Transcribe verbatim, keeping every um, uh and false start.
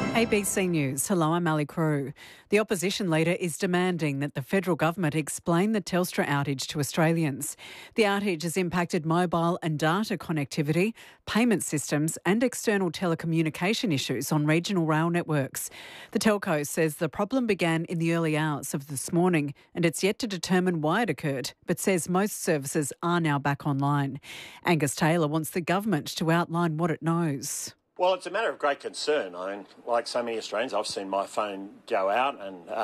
A B C News. Hello, I'm Ali Crew. The opposition leader is demanding that the federal government explain the Telstra outage to Australians. The outage has impacted mobile and data connectivity, payment systems and external telecommunication issues on regional rail networks. The telco says the problem began in the early hours of this morning and it's yet to determine why it occurred, but says most services are now back online. Angus Taylor wants the government to outline what it knows. Well, it's a matter of great concern. I mean, like so many Australians, I've seen my phone go out and uh,